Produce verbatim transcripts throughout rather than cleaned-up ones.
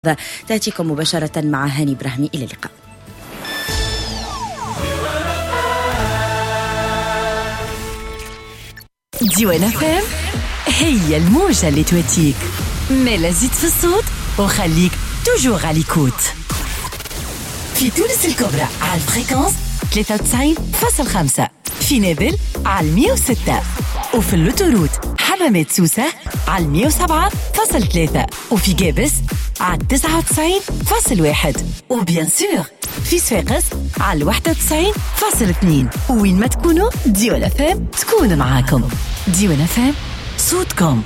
تأتيكم مباشرة مع هاني إبراهيمي. إلى اللقاء. ديوان فام هي الموجة اللي تواتيك مالا زيد في الصوت وخليك توجور على ليكوت. في تونس الكبرى على الفريكونس ثلاثة وتسعين فاصلة خمسة، في نابل على مية وستة، وفي اللوتوروت حمامات سوسة على مية وسبعة فاصلة ثلاثة، وفي جابس على تسعة وتسعين فاصلة واحد، وبيان سور في صفاقس على واحد وتسعين فاصلة اثنين. وين ما تكونوا ديوان فام تكون معاكم. ديوان فام صوتكم.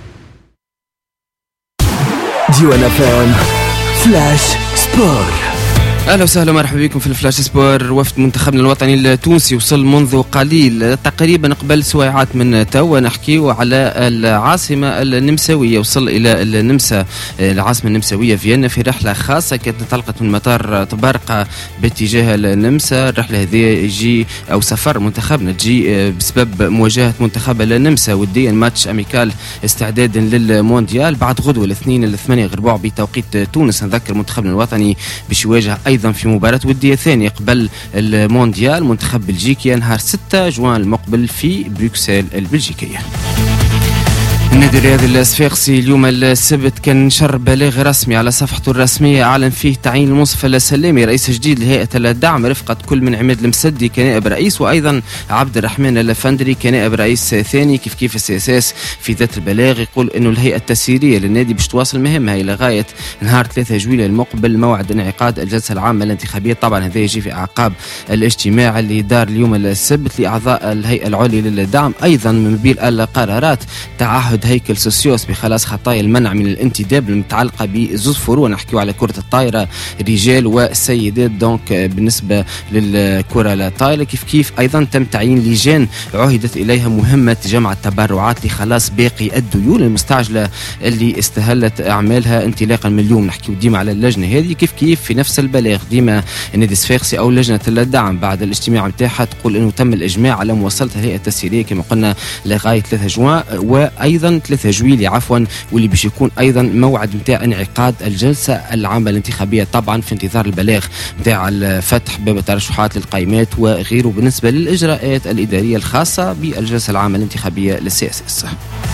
ديوان فام فلاش سبور. اهلا وسهلا ومرحبا بكم في الفلاش سبور. وفد منتخبنا الوطني التونسي وصل منذ قليل تقريبا قبل سويعات من توا نحكيو على العاصمه النمساويه. وصل الى النمسا العاصمه النمساويه فيينا في رحله خاصه كانت انطلقت من مطار طبرقه باتجاه النمسا. الرحله هذه يجي او سفر منتخبنا تجي بسبب مواجهه منتخب النمسا وديا ماتش اميكال استعدادا للمونديال بعد غدوه الاثنين الثمانية غربوع بتوقيت تونس. نذكر منتخبنا الوطني باش يواجه أيضا في مباراة ودية ثانية قبل المونديال منتخب بلجيكا نهار ستة جوان المقبل في بروكسل البلجيكية. النادي الرياضي الصفاقسي اليوم السبت كان نشر بلاغ رسمي على صفحته الرسمية أعلن فيه تعيين المصطفى السلامي رئيس جديد لهيئة الدعم رفقة كل من عماد المسدي كنائب رئيس، وأيضا عبد الرحمن الفندري كنائب رئيس ثاني. كيف كيف السياساس في ذات البلاغ يقول إنه الهيئة التسييرية للنادي باش تواصل مهمها إلى غاية نهار ثلاثة جويلية المقبل موعد انعقاد الجلسة العامة الانتخابية. طبعا هذا يجي في أعقاب الاجتماع اللي دار اليوم السبت لأعضاء الهيئة العليا للدعم. أيضا من بين القرارات تعهد هيكل سوسيوس بخلاص خطايا المنع من الانتداب المتعلقة بزوز فروع نحكيو على كرة الطائرة رجال وسيدات دونك بالنسبة للكرة الطائرة. كيف كيف أيضا تم تعيين لجان عهدت إليها مهمة جمع التبرعات لخلاص باقي الديون المستعجلة اللي استهلت أعمالها انطلاقا من اليوم. نحكيو ديما على اللجنة هذه. كيف كيف في نفس البلاغ ديما النادي الصفاقسي أو لجنة الدعم بعد الاجتماع متاعها تقول إنه تم الإجماع على مواصلة الهيئة التسييرية كما قلنا لغاية ثلاثة جوان وأيضا ثلاثة جويلية عفوا واللي باش يكون أيضا موعد متاع انعقاد الجلسة العامة الانتخابية طبعا في انتظار البلاغ متاع الفتح باب الترشحات للقائمات وغيره بالنسبة للإجراءات الإدارية الخاصة بالجلسة العامة الانتخابية للسياسة.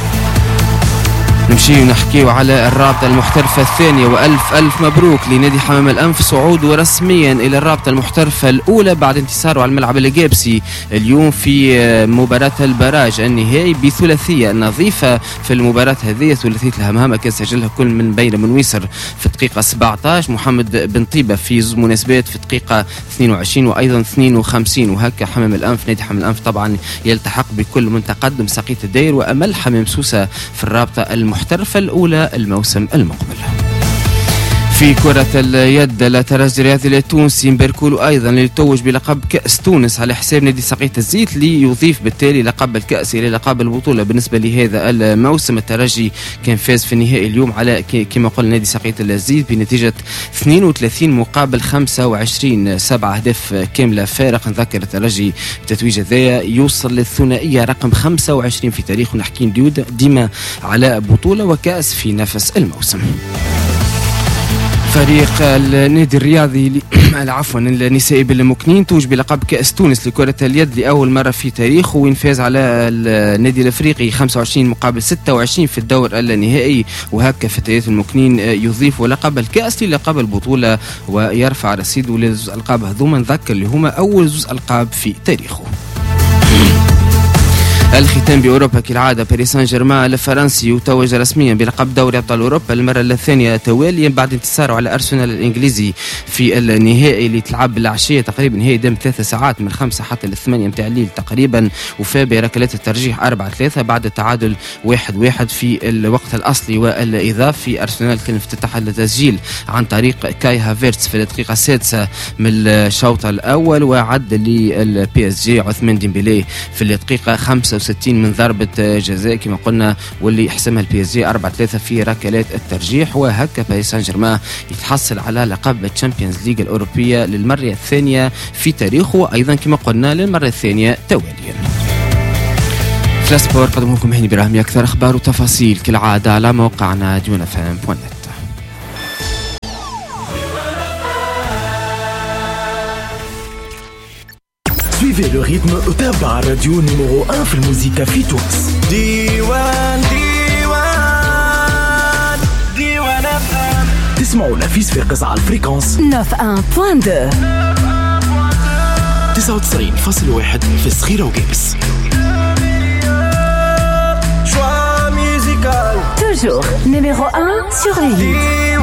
نمشي ونحكيو على الرابطة المحترفة الثانية وألف ألف مبروك لنادي حمام الأنف صعوده رسميا إلى الرابطة المحترفة الأولى بعد انتصاره على الملعب الجابسي اليوم في مباراة البراج النهائي بثلاثية نظيفة. في المباراة هذه ثلاثية الهمهمة كان سجلها كل من بين منويسر في الدقيقة سبعة عشر، محمد بن طيبة في زوج مناسبات في الدقيقة اثنين وعشرين وأيضا اثنين وخمسين. وهكا حمام الأنف نادي حمام الأنف طبعا يلتحق بكل من تقدم سقيط الداير وأمل حمام سوسة في الرابطة المحترفة المحترفة الأولى الموسم المقبل. في كرة اليد الترجي الرياضي التونسي مباركولو أيضا ليتوج بلقب كأس تونس على حساب نادي سقيط الزيت ليضيف بالتالي لقب الكأس إلى لقب البطولة. بالنسبة لهذا الموسم الترجي كان فاز في النهائي اليوم على كما قلنا نادي سقيط الزيت بنتيجة اثنين وثلاثين مقابل خمسة وعشرين، سبع أهداف كاملة فارق. نذكر الترجي بتتويج هذايا يوصل للثنائية رقم خمسة وعشرين في تاريخه. نحكي ديما على بطولة وكأس في نفس الموسم. فريق النادي الرياضي عفوا النسائي بالمكنين توج بلقب كأس تونس لكرة اليد لأول مرة في تاريخه وين فاز على النادي الأفريقي خمسة وعشرين مقابل ستة وعشرين في الدور النهائي. وهكا فتيات المكنين يضيف لقب الكأس للقب البطولة ويرفع رصيده لزوز ألقاب هذوما. نذكر اللي هما أول زوز ألقاب في تاريخه. الختام بأوروبا كالعادة باريس سان جيرمان الفرنسي يتوج رسميا بلقب دوري أبطال أوروبا المرة الثانية تواليا بعد انتصاره على أرسنال الإنجليزي في النهائي اللي تلعب بالعشية تقريبا. نهائي دام ثلاثة ساعات من خمسة حتى للثمانية متاع الليل تقريبا، وفاء بركلات الترجيح أربعة ثلاثة بعد التعادل واحد واحد في الوقت الأصلي والإضافي. أرسنال كان افتتح التسجيل عن طريق كاي هافيرتس في الدقيقة السادسة من الشوط الأول وعد للبي اس جي عثمان ديمبلي في الدقيقة خمسة وستين من ضربة جزاء كما قلنا واللي حسمها البي اس جي أربعة ثلاثة في ركلات الترجيح. وهكا باريس سان جيرمان يتحصل على لقب الشامبيونز ليج الأوروبية للمرة الثانية في تاريخه وأيضا كما قلنا للمرة الثانية تواليا. فلاش سبور قدمه لكم هاني إبراهيمي. أكثر أخبار وتفاصيل كالعادة على موقعنا ديوان فام دوت نت. Suivez le rythme وتابع راديو numéro un في الموسيقى في تونس. ديوان ديوان ديوان اف ام. تسمعوا نفيس في قزع الفريكونس تسعة وتسعين فاصلة اثنين تسعة وتسعين فاصلة واحد في الصغيرة وقابس. Choix musical Toujours numéro un sur les hits.